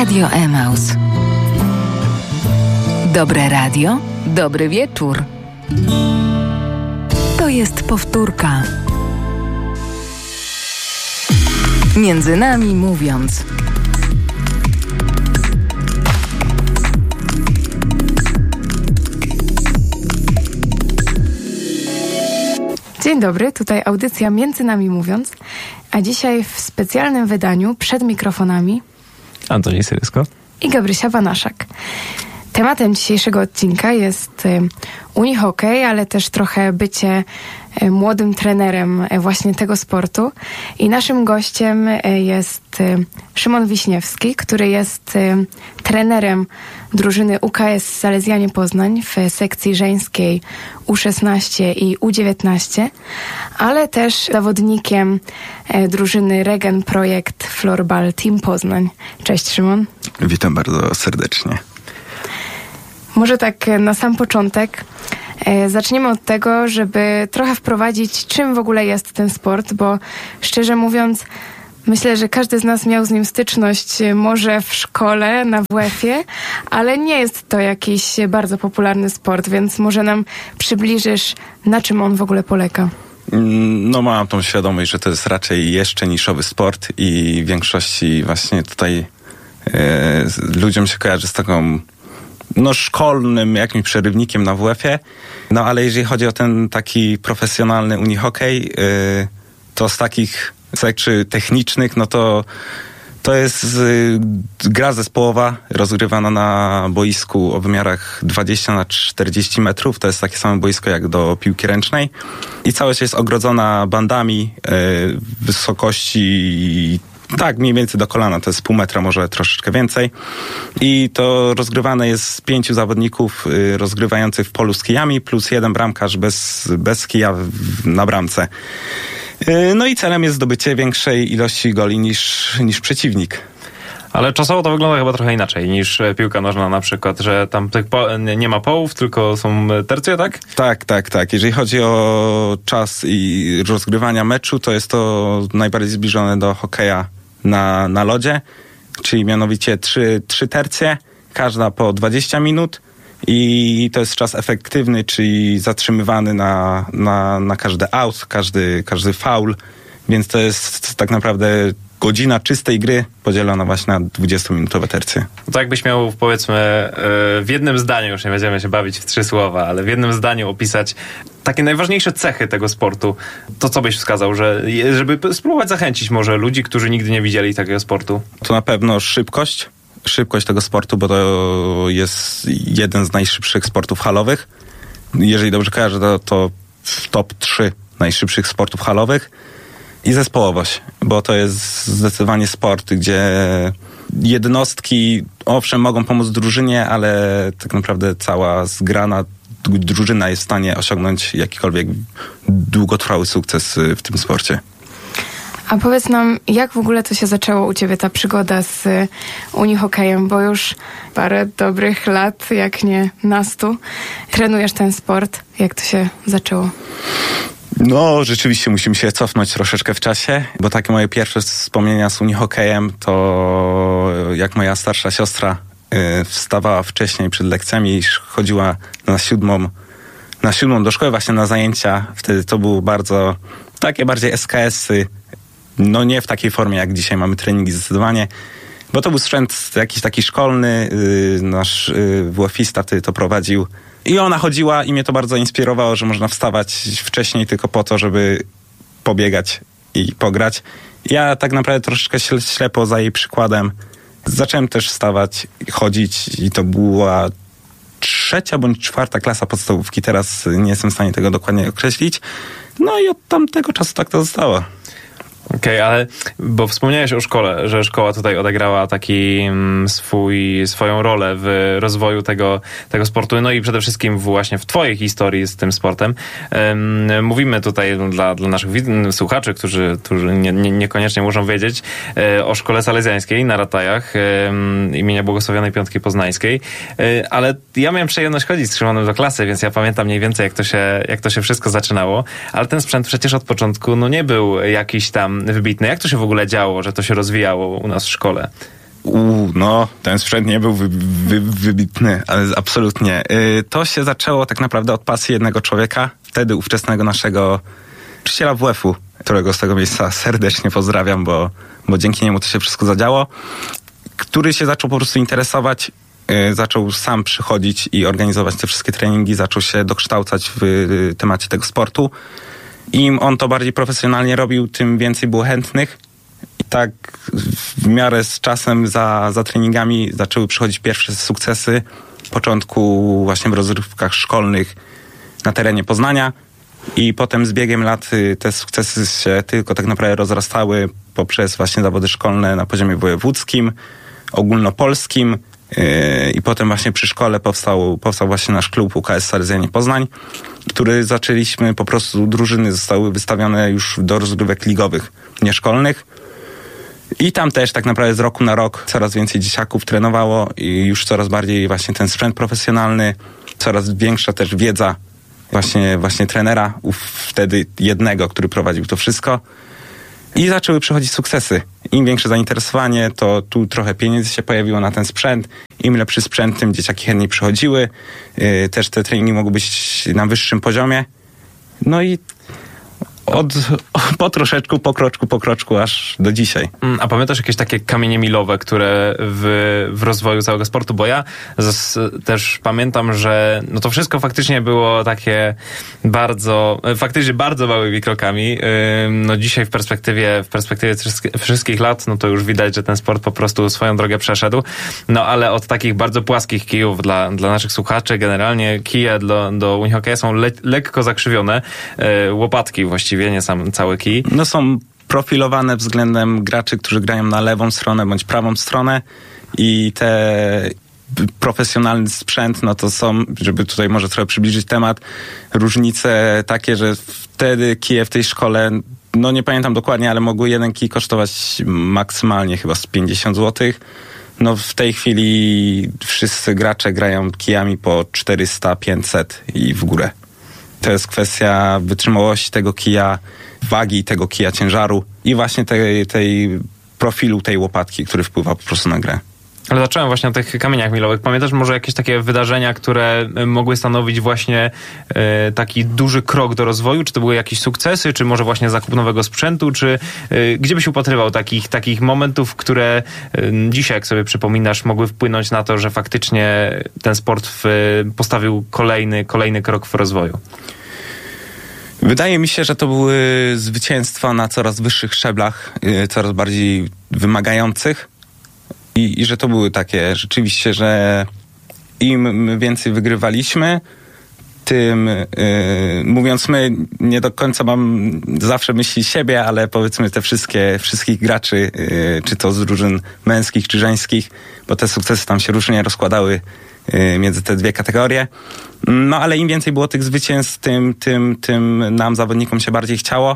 Radio Emaus. Dobre radio, dobry wieczór. To jest powtórka. Między nami mówiąc. Dzień dobry, tutaj audycja Między nami mówiąc, a dzisiaj w specjalnym wydaniu przed mikrofonami Antoni Syrysko i Gabrysia Banaszak. Tematem dzisiejszego odcinka jest unihokej, ale też trochę bycie młodym trenerem właśnie tego sportu. I naszym gościem jest Szymon Wiśniewski, który jest trenerem drużyny UKS Salezjanie Poznań w sekcji żeńskiej U16 i U19, ale też zawodnikiem drużyny Regen Projekt Floorball Team Poznań. Cześć, Szymon. Witam bardzo serdecznie. Może tak na sam początek zaczniemy od tego, żeby trochę wprowadzić, czym w ogóle jest ten sport, bo szczerze mówiąc, myślę, że każdy z nas miał z nim styczność może w szkole, na WF-ie, ale nie jest to jakiś bardzo popularny sport, więc może nam przybliżysz, na czym on w ogóle polega. No mam tą świadomość, że to jest raczej jeszcze niszowy sport i w większości właśnie tutaj ludziom się kojarzy z taką szkolnym jakimś przerywnikiem na WF-ie. No ale jeżeli chodzi o ten taki profesjonalny unihokej, to z takich rzeczy technicznych, no to jest gra zespołowa rozgrywana na boisku o wymiarach 20x40 metrów. To jest takie samo boisko jak do piłki ręcznej. I całość jest ogrodzona bandami wysokości tak mniej więcej do kolana, to jest pół metra, może troszeczkę więcej. I to rozgrywane jest z 5 zawodników rozgrywających w polu z kijami, plus 1 bramkarz bez kija na bramce. No i celem jest zdobycie większej ilości goli niż przeciwnik. Ale czasowo to wygląda chyba trochę inaczej niż piłka nożna na przykład, że tam nie ma połów, tylko są tercje, tak? Tak. Jeżeli chodzi o czas i rozgrywania meczu, to jest to najbardziej zbliżone do hokeja na lodzie, czyli mianowicie 3 tercje, każda po 20 minut i to jest czas efektywny, czyli zatrzymywany na każdy out, każdy faul, więc to jest tak naprawdę godzina czystej gry podzielona właśnie na 20-minutowe tercje. To jakbyś miał, powiedzmy, w jednym zdaniu, już nie będziemy się bawić w 3 słowa, ale w jednym zdaniu opisać takie najważniejsze cechy tego sportu, to co byś wskazał, żeby spróbować zachęcić może ludzi, którzy nigdy nie widzieli takiego sportu? To na pewno szybkość tego sportu, bo to jest jeden z najszybszych sportów halowych. Jeżeli dobrze kojarzę, to w top 3 najszybszych sportów halowych. I zespołowość, bo to jest zdecydowanie sport, gdzie jednostki owszem mogą pomóc drużynie, ale tak naprawdę cała zgrana drużyna jest w stanie osiągnąć jakikolwiek długotrwały sukces w tym sporcie. A powiedz nam, jak w ogóle to się zaczęło u ciebie, ta przygoda z unihokejem, bo już parę dobrych lat, jak nie nastu, trenujesz ten sport. Jak to się zaczęło? No, rzeczywiście musimy się cofnąć troszeczkę w czasie, bo takie moje pierwsze wspomnienia z unihokejem to jak moja starsza siostra wstawała wcześniej przed lekcjami i chodziła na siódmą do szkoły właśnie na zajęcia. Wtedy to było takie bardziej SKS-y, no nie w takiej formie jak dzisiaj mamy treningi zdecydowanie, bo to był sprzęt jakiś taki szkolny, nasz WF-ista wtedy to prowadził. I ona chodziła i mnie to bardzo inspirowało, że można wstawać wcześniej tylko po to, żeby pobiegać i pograć. Ja tak naprawdę troszeczkę ślepo za jej przykładem zacząłem też wstawać, chodzić i to była 3. bądź 4. klasa podstawówki. Teraz nie jestem w stanie tego dokładnie określić. No i od tamtego czasu tak to zostało. Okej, ale bo wspomniałeś o szkole, że szkoła tutaj odegrała taki swoją rolę w rozwoju tego sportu, no i przede wszystkim właśnie w twojej historii z tym sportem. Mówimy tutaj dla naszych słuchaczy, którzy niekoniecznie muszą wiedzieć, o szkole salezjańskiej na Ratajach imienia Błogosławionej Piątki Poznańskiej, ale ja miałem przyjemność chodzić z Szymonem do klasy, więc ja pamiętam mniej więcej jak to się wszystko zaczynało, ale ten sprzęt przecież od początku nie był jakiś tam wybitny. Jak to się w ogóle działo, że to się rozwijało u nas w szkole? No, ten sprzęt nie był wybitny, ale absolutnie. To się zaczęło tak naprawdę od pasji jednego człowieka, wtedy ówczesnego naszego nauczyciela WF-u, którego z tego miejsca serdecznie pozdrawiam, bo dzięki niemu to się wszystko zadziało, który się zaczął po prostu interesować, zaczął sam przychodzić i organizować te wszystkie treningi, zaczął się dokształcać w temacie tego sportu. Im on to bardziej profesjonalnie robił, tym więcej było chętnych. I tak w miarę z czasem za treningami zaczęły przychodzić pierwsze sukcesy. W początku właśnie w rozrywkach szkolnych na terenie Poznania i potem z biegiem lat te sukcesy się tylko tak naprawdę rozrastały poprzez właśnie zawody szkolne na poziomie wojewódzkim, ogólnopolskim i potem właśnie przy szkole powstał właśnie nasz klub UKS Salezjanie Poznań, który zaczęliśmy po prostu, drużyny zostały wystawione już do rozgrywek ligowych, nieszkolnych. I tam też tak naprawdę z roku na rok coraz więcej dzieciaków trenowało i już coraz bardziej właśnie ten sprzęt profesjonalny, coraz większa też wiedza właśnie trenera, wtedy jednego, który prowadził to wszystko. I zaczęły przychodzić sukcesy. Im większe zainteresowanie, to tu trochę pieniędzy się pojawiło na ten sprzęt. Im lepszy sprzęt, tym dzieciaki chętniej przychodziły. Też te treningi mogły być na wyższym poziomie. No i po troszeczku, po kroczku, aż do dzisiaj. A pamiętasz jakieś takie kamienie milowe, które w rozwoju całego sportu? Bo ja też pamiętam, że no to wszystko faktycznie było takie faktycznie bardzo małymi krokami. No dzisiaj w perspektywie wszystkich lat, no to już widać, że ten sport po prostu swoją drogę przeszedł. No ale od takich bardzo płaskich kijów dla naszych słuchaczy, generalnie kije do unihokeja są lekko zakrzywione. Łopatki właściwie, nie sam cały kij. No są profilowane względem graczy, którzy grają na lewą stronę bądź prawą stronę i te profesjonalny sprzęt, no to są, żeby tutaj może trochę przybliżyć temat, różnice takie, że wtedy kije w tej szkole, no nie pamiętam dokładnie, ale mogły jeden kij kosztować maksymalnie chyba z 50 zł. No w tej chwili wszyscy gracze grają kijami po 400, 500 i w górę. To jest kwestia wytrzymałości tego kija, wagi tego kija, ciężaru i właśnie tej profilu tej łopatki, który wpływa po prostu na grę. Ale zacząłem właśnie o tych kamieniach milowych. Pamiętasz może jakieś takie wydarzenia, które mogły stanowić właśnie taki duży krok do rozwoju? Czy to były jakieś sukcesy, czy może właśnie zakup nowego sprzętu, czy gdzie byś upatrywał takich momentów, które dzisiaj, jak sobie przypominasz, mogły wpłynąć na to, że faktycznie ten sport postawił kolejny krok w rozwoju? Wydaje mi się, że to były zwycięstwa na coraz wyższych szczeblach, coraz bardziej wymagających. I że to były takie rzeczywiście, że im więcej wygrywaliśmy, tym mówiąc my, nie do końca mam zawsze myśli siebie, ale powiedzmy te wszystkich graczy, czy to z drużyn męskich, czy żeńskich, bo te sukcesy tam się różnie rozkładały między te dwie kategorie. No ale im więcej było tych zwycięstw, tym nam zawodnikom się bardziej chciało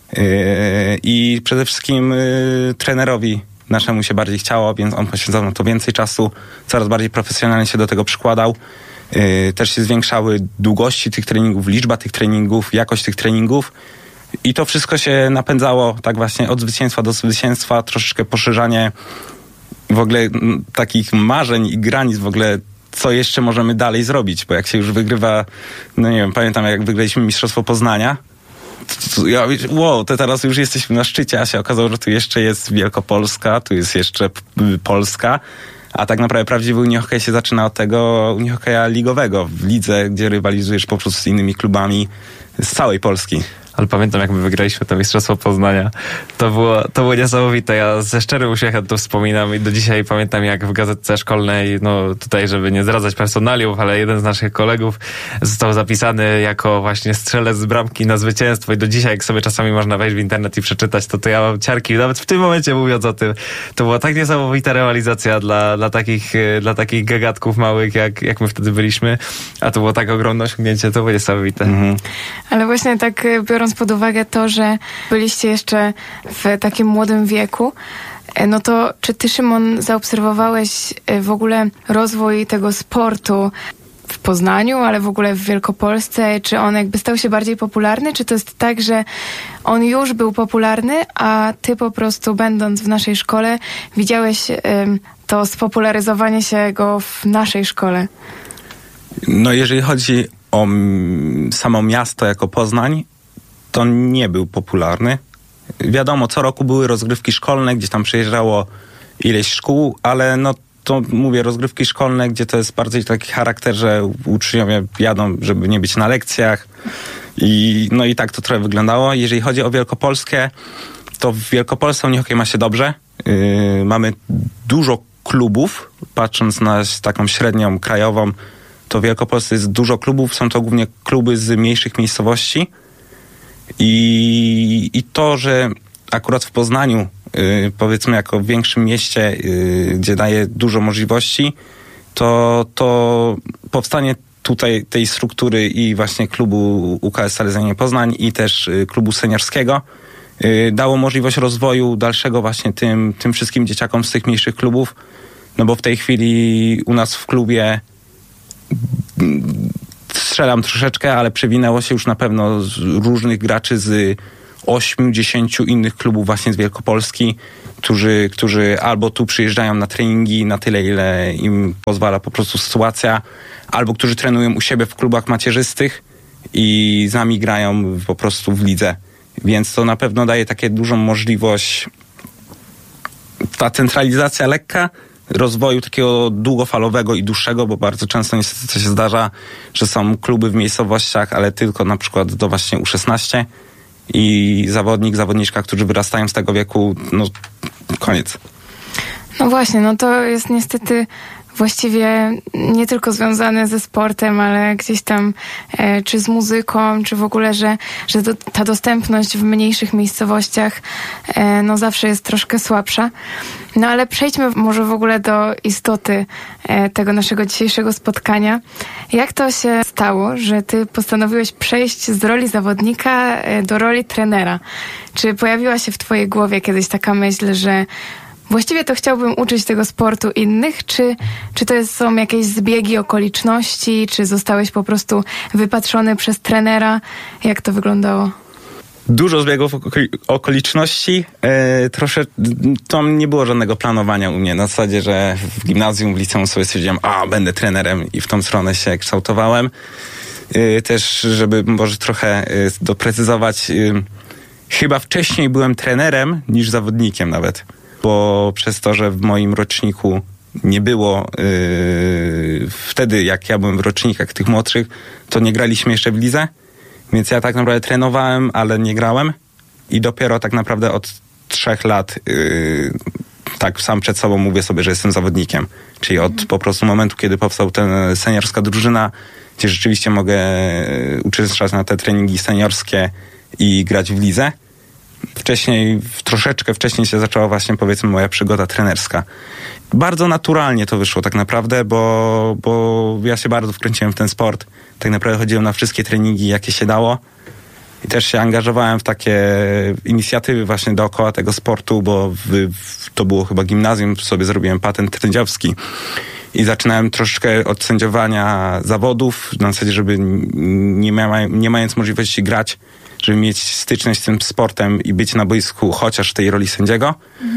i przede wszystkim trenerowi naszemu się bardziej chciało, więc on poświęcał na to więcej czasu, coraz bardziej profesjonalnie się do tego przykładał. Też się zwiększały długości tych treningów, liczba tych treningów, jakość tych treningów i to wszystko się napędzało tak właśnie od zwycięstwa do zwycięstwa, troszeczkę poszerzanie w ogóle takich marzeń i granic w ogóle, co jeszcze możemy dalej zrobić, bo jak się już wygrywa, no nie wiem, pamiętam jak wygraliśmy Mistrzostwo Poznania, to teraz już jesteśmy na szczycie, a się okazało, że tu jeszcze jest Wielkopolska, tu jest jeszcze Polska, a tak naprawdę prawdziwy unihokej się zaczyna od tego unihokeja ligowego w lidze, gdzie rywalizujesz po prostu z innymi klubami z całej Polski. Ale pamiętam, jak my wygraliśmy to Mistrzostwo Poznania. To było niesamowite. Ja ze szczerym uśmiechem to wspominam i do dzisiaj pamiętam, jak w gazetce szkolnej, no tutaj, żeby nie zdradzać personaliów, ale jeden z naszych kolegów został zapisany jako właśnie strzelec z bramki na zwycięstwo i do dzisiaj, jak sobie czasami można wejść w internet i przeczytać, to ja mam ciarki. Nawet w tym momencie mówiąc o tym, to była tak niesamowita rywalizacja dla takich gagatków małych, jak my wtedy byliśmy, a to było tak ogromne osiągnięcie, to było niesamowite. Mhm. Ale właśnie tak biorąc pod uwagę to, że byliście jeszcze w takim młodym wieku, no to czy ty, Szymon, zaobserwowałeś w ogóle rozwój tego sportu w Poznaniu, ale w ogóle w Wielkopolsce? Czy on jakby stał się bardziej popularny? Czy to jest tak, że on już był popularny, a ty po prostu będąc w naszej szkole widziałeś to spopularyzowanie się go w naszej szkole? No jeżeli chodzi o samo miasto jako Poznań, to nie był popularny. Wiadomo, co roku były rozgrywki szkolne, gdzie tam przyjeżdżało ileś szkół, ale no to mówię, rozgrywki szkolne, gdzie to jest bardziej taki charakter, że uczniowie jadą, żeby nie być na lekcjach i tak to trochę wyglądało. Jeżeli chodzi o Wielkopolskę, to w Wielkopolsce unihokej ma się dobrze. Mamy dużo klubów, patrząc na taką średnią krajową, to w Wielkopolsce jest dużo klubów, są to głównie kluby z mniejszych miejscowości i to, że akurat w Poznaniu, powiedzmy jako w większym mieście, gdzie daje dużo możliwości, to powstanie tutaj tej struktury i właśnie klubu UKS Salezjanie Poznań i też klubu seniorskiego dało możliwość rozwoju dalszego właśnie tym wszystkim dzieciakom z tych mniejszych klubów, no bo w tej chwili u nas w klubie strzelam troszeczkę, ale przewinęło się już na pewno z różnych graczy z 8-10 innych klubów właśnie z Wielkopolski, którzy albo tu przyjeżdżają na treningi na tyle, ile im pozwala po prostu sytuacja, albo którzy trenują u siebie w klubach macierzystych i z nami grają po prostu w lidze. Więc to na pewno daje takie dużą możliwość, ta centralizacja lekka, rozwoju takiego długofalowego i dłuższego, bo bardzo często niestety to się zdarza, że są kluby w miejscowościach, ale tylko na przykład do właśnie U16 i zawodniczka, którzy wyrastają z tego wieku, no koniec. No właśnie, no to jest niestety właściwie nie tylko związane ze sportem, ale gdzieś tam czy z muzyką, czy w ogóle, że ta dostępność w mniejszych miejscowościach no zawsze jest troszkę słabsza. No ale przejdźmy może w ogóle do istoty tego naszego dzisiejszego spotkania. Jak to się stało, że ty postanowiłeś przejść z roli zawodnika do roli trenera? Czy pojawiła się w twojej głowie kiedyś taka myśl, że właściwie to chciałbym uczyć tego sportu innych, czy to są jakieś zbiegi okoliczności, czy zostałeś po prostu wypatrzony przez trenera? Jak to wyglądało? Dużo zbiegów okoliczności. To nie było żadnego planowania u mnie. Na zasadzie, że w gimnazjum, w liceum sobie stwierdziłem, będę trenerem i w tą stronę się kształtowałem. Też, żeby może trochę doprecyzować, chyba wcześniej byłem trenerem niż zawodnikiem nawet. Bo przez to, że w moim roczniku nie było wtedy, jak ja byłem w rocznikach tych młodszych, to nie graliśmy jeszcze w lidze, więc ja tak naprawdę trenowałem, ale nie grałem i dopiero tak naprawdę od 3 lat tak sam przed sobą mówię sobie, że jestem zawodnikiem, czyli od po prostu momentu, kiedy powstał ten seniorska drużyna, gdzie rzeczywiście mogę uczestniczyć na te treningi seniorskie i grać w lidze. Troszeczkę wcześniej się zaczęła właśnie, powiedzmy, moja przygoda trenerska. Bardzo naturalnie to wyszło tak naprawdę, bo ja się bardzo wkręciłem w ten sport. Tak naprawdę chodziłem na wszystkie treningi, jakie się dało. I też się angażowałem w takie inicjatywy właśnie dookoła tego sportu, bo to było chyba gimnazjum, sobie zrobiłem patent sędziowski. I zaczynałem troszeczkę od sędziowania zawodów, na zasadzie, żeby nie mając możliwości grać, żeby mieć styczność z tym sportem i być na boisku chociaż w tej roli sędziego.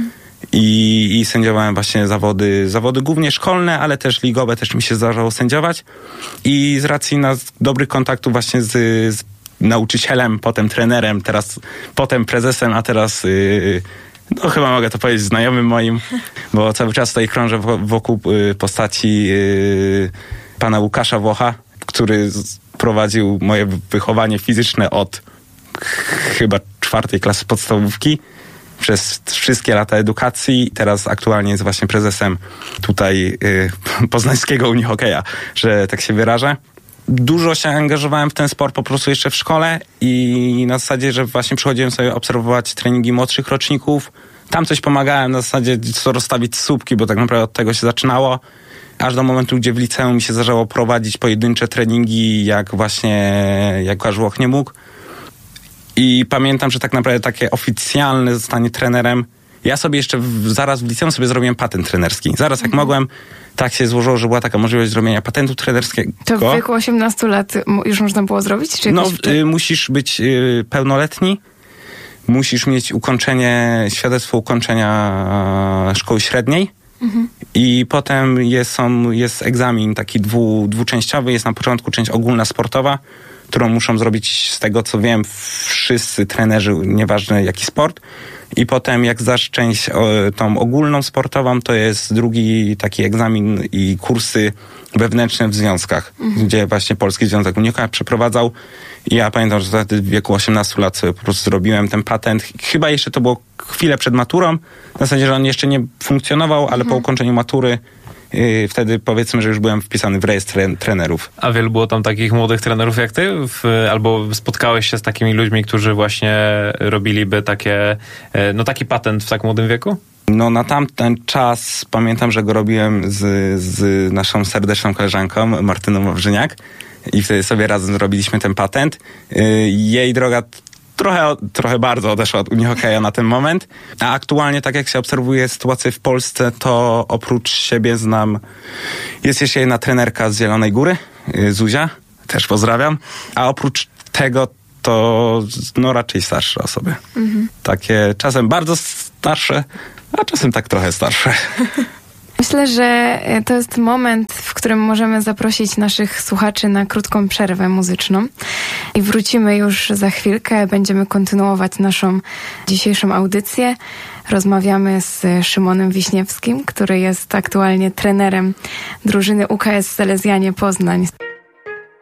I sędziowałem właśnie zawody głównie szkolne, ale też ligowe też mi się zdarzało sędziować. I z racji na dobrych kontaktów właśnie z nauczycielem, potem trenerem, potem prezesem, a teraz no chyba mogę to powiedzieć znajomym moim, bo cały czas tutaj krążę wokół postaci pana Łukasza Włocha, który prowadził moje wychowanie fizyczne od chyba 4. klasy podstawówki przez wszystkie lata edukacji. Teraz aktualnie jest właśnie prezesem tutaj poznańskiego unihokeja, że tak się wyrażę. Dużo się angażowałem w ten sport po prostu jeszcze w szkole i na zasadzie, że właśnie przychodziłem sobie obserwować treningi młodszych roczników. Tam coś pomagałem na zasadzie, co rozstawić słupki, bo tak naprawdę od tego się zaczynało. Aż do momentu, gdzie w liceum mi się zdarzało prowadzić pojedyncze treningi, jak Łukasz Włoch nie mógł. I pamiętam, że tak naprawdę takie oficjalne zostanie trenerem Ja sobie jeszcze zaraz w liceum sobie zrobiłem patent trenerski. Zaraz jak mogłem, tak się złożyło, że była taka możliwość zrobienia patentu trenerskiego. To w wieku 18 lat już można było zrobić? Czy musisz być pełnoletni, musisz mieć świadectwo ukończenia szkoły średniej i potem jest egzamin taki dwuczęściowy. Jest na początku część ogólna sportowa, którą muszą zrobić, z tego co wiem, wszyscy trenerzy, nieważne jaki sport. I potem jak zdasz część tą ogólną sportową, to jest drugi taki egzamin i kursy wewnętrzne w związkach, gdzie właśnie Polski Związek Unii-Hokeja przeprowadzał. I ja pamiętam, że wtedy w wieku 18 lat sobie po prostu zrobiłem ten patent. Chyba jeszcze to było chwilę przed maturą. W zasadzie, że on jeszcze nie funkcjonował, ale po ukończeniu matury wtedy powiedzmy, że już byłem wpisany w rejestr trenerów. A wielu było tam takich młodych trenerów jak ty? Albo spotkałeś się z takimi ludźmi, którzy właśnie robiliby taki patent w tak młodym wieku? No na tamten czas pamiętam, że go robiłem z naszą serdeczną koleżanką Martyną Wawrzyniak i wtedy sobie razem zrobiliśmy ten patent. Jej droga trochę bardzo odeszła od Unihokeja na ten moment, a aktualnie, tak jak się obserwuje sytuację w Polsce, to oprócz siebie jest jeszcze jedna trenerka z Zielonej Góry, Zuzia, też pozdrawiam, a oprócz tego to raczej starsze osoby. Takie czasem bardzo starsze, a czasem tak trochę starsze. Myślę, że to jest moment, w którym możemy zaprosić naszych słuchaczy na krótką przerwę muzyczną i wrócimy już za chwilkę. Będziemy kontynuować naszą dzisiejszą audycję. Rozmawiamy z Szymonem Wiśniewskim, który jest aktualnie trenerem drużyny UKS Salezjanie Poznań.